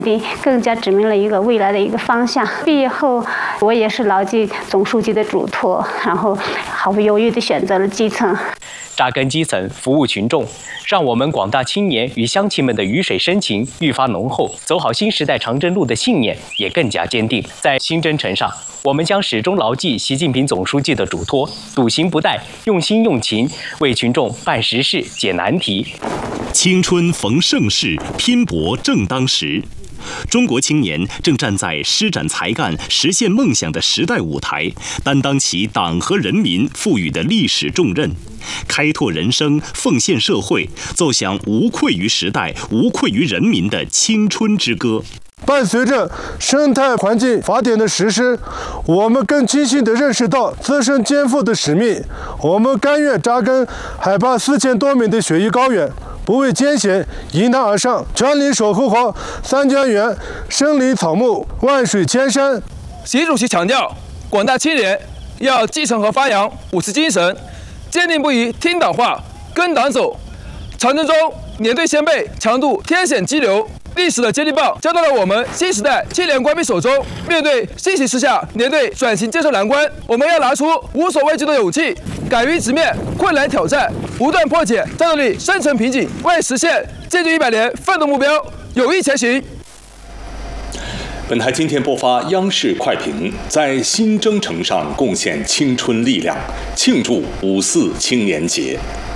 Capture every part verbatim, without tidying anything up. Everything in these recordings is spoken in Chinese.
更加指明了一个未来的一个方向。毕业后，我也是牢记总书记的嘱托，然后毫不犹豫地选择了基层。 扎根基层，服务群众，让我们广大青年与乡亲们的鱼水深情愈发浓厚，走好新时代长征路的信念也更加坚定。在新征程上，我们将始终牢记习近平总书记的嘱托，笃行不怠，用心用情，为群众办实事、解难题。 青春逢盛世，拼搏正当时。中国青年正站在施展才干、实现梦想的时代舞台，担当起党和人民赋予的历史重任，开拓人生，奉献社会，奏响无愧于时代、无愧于人民的青春之歌。 伴随着生态环境法典的实施，我们更清晰地认识到自身肩负的使命。我们甘愿扎根海拔四千多米的雪域高原，不畏艰险，迎难而上，全力守护好三家园生灵草木，万水千山。 习主席强调，广大青年要继承和发扬五四精神，坚定不移听党话、跟党走。长征中，年队先辈强渡天险激流，历史的接力棒交到了我们新时代青年官兵手中。面对新形势下年队转型建设难关，我们要拿出无所畏惧的勇气，敢于直面困难挑战，不断破解战斗力深层瓶颈，为实现建军一百年奋斗目标有益前行。 本台今天播发央视快评，在新征程上贡献青春力量，庆祝五四青年节。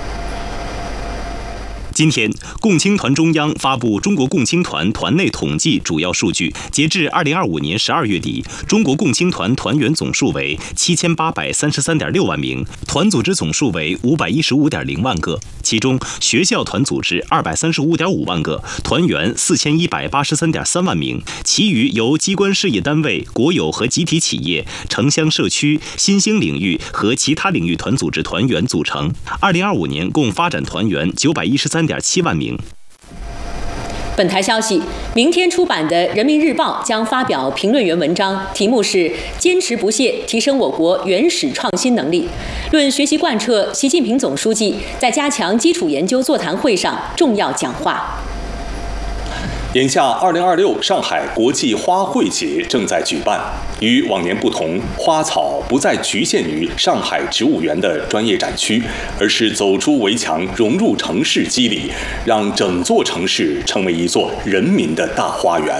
今天，共青团中央发布中国共青团团内统计主要数据。截至二零二五年十二月底，中国共青团团员总数为七千八百三十三点六万名，团组织总数为五百一十五点零万个。其中，学校团组织二百三十五点五万个，团员四千一百八十三点三万名，其余由机关事业单位、国有和集体企业、城乡社区、新兴领域和其他领域团组织团员组成。二零二五年共发展团员九百一十三点七万名。 本台消息，明天出版的《人民日报》将发表评论员文章，题目是“坚持不懈，提升我国原始创新能力”，论学习贯彻习近平总书记在加强基础研究座谈会上重要讲话。 眼下，二零二六上海国际花卉节正在举办。与往年不同，花草不再局限于上海植物园的专业展区，而是走出围墙，融入城市肌理，让整座城市成为一座人民的大花园。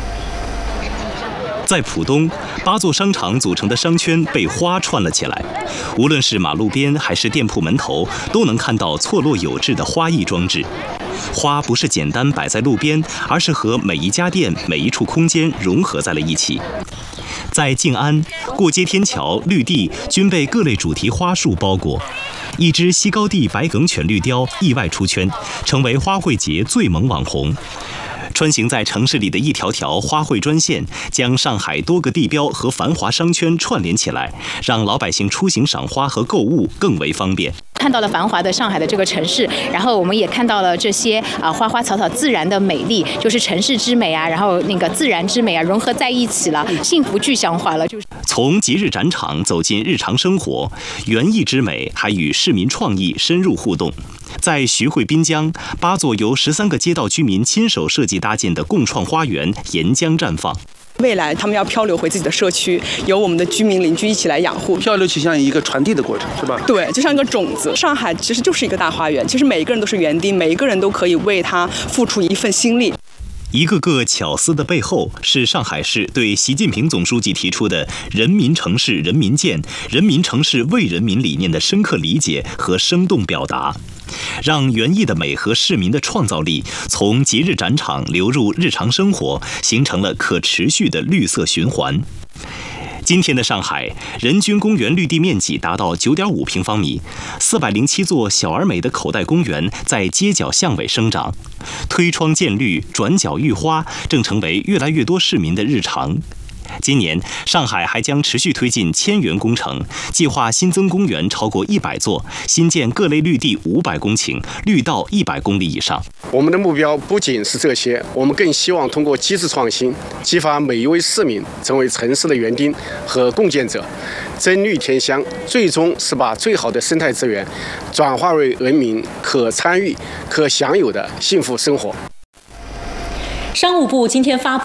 在浦东，八座商场组成的商圈被花串了起来。无论是马路边还是店铺门头，都能看到错落有致的花艺装置。花不是简单摆在路边，而是和每一家店、每一处空间融合在了一起。在静安，过街天桥、绿地均被各类主题花束包裹。一只西高地白梗犬绿雕意外出圈，成为花卉节最萌网红。穿行在城市里的一条条花卉专线，将上海多个地标和繁华商圈串联起来，让老百姓出行赏花和购物更为方便。 看到了繁华的上海的这个城市，然后我们也看到了这些啊花花草草自然的美丽，就是城市之美啊，然后那个自然之美啊融合在一起了，幸福具象化了。就是从节日展场走进日常生活，园艺之美还与市民创意深入互动。在徐汇滨江，八座由十三个街道居民亲手设计搭建的共创花园沿江绽放。 未来他们要漂流回自己的社区，由我们的居民邻居一起来养护。 漂流就像一个传递的过程，是吧？ 对，就像一个种子。上海其实就是一个大花园，其实每一个人都是园丁，每一个人都可以为它付出一份心力。 一个个巧思的背后，是上海市对习近平总书记提出的“人民城市人民建，人民城市为人民”理念的深刻理解和生动表达，让园艺的美和市民的创造力从节日展场流入日常生活，形成了可持续的绿色循环。今天的上海，人均公园绿地面积达到九点五平方米，四百零七座小而美的口袋公园在街角巷尾生长，推窗见绿，转角遇花，正成为越来越多市民的日常。今年，上海还将持续推进千园工程，计划新增公园超过一百座，新建各类绿地五百公顷，绿道一百公里以上。 我们的目标不仅是这些，我们更希望通过机制创新，激发每一位市民成为城市的园丁和共建者，增绿添香，最终是把最好的生态资源转化为人民可参与、可享有的幸福生活。 商务部今天发布